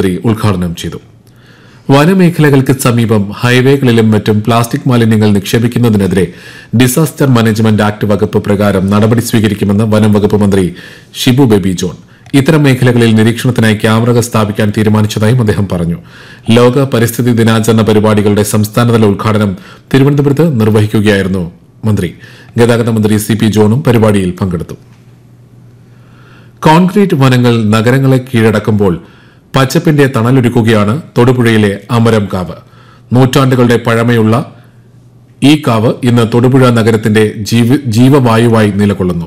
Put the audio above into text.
മന്ത്രി ഉദ്ഘാടനം ചെയ്തു. വനമേഖലകൾക്ക് സമീപം ഹൈവേകളിലും മറ്റും പ്ലാസ്റ്റിക് മാലിന്യങ്ങൾ നിക്ഷേപിക്കുന്നതിനെതിരെ ഡിസാസ്റ്റർ മാനേജ്മെന്റ് ആക്ട് വകുപ്പ് പ്രകാരം നടപടി സ്വീകരിക്കുമെന്ന് വനം വകുപ്പ് മന്ത്രി ഷിബു ബേബി ജോൺ ഇത്തരം മേഖലകളിൽ നിരീക്ഷണത്തിനായി ക്യാമറകൾ സ്ഥാപിക്കാൻ തീരുമാനിച്ചതായും അദ്ദേഹം പറഞ്ഞു. ലോക പരിസ്ഥിതി ദിനാചരണ പരിപാടികളുടെ സംസ്ഥാനതല ഉദ്ഘാടനം തിരുവനന്തപുരത്ത് നിർവഹിക്കുകയായിരുന്നു മന്ത്രി. ഗതാഗത മന്ത്രി സി പി ജോണും പരിപാടിയിൽ പങ്കെടുത്തു. കോൺക്രീറ്റ് വനങ്ങൾ നഗരങ്ങളെ കീഴടക്കുമ്പോൾ പച്ചപ്പിന്റെ തണലൊരുക്കുകയാണ് തൊടുപുഴയിലെ അമരം കാവ്. നൂറ്റാണ്ടുകളുടെ പഴമയുള്ള ഈ കാവ് ഇന്ന് തൊടുപുഴ നഗരത്തിന്റെ ജീവവായുവായി നിലകൊള്ളുന്നു.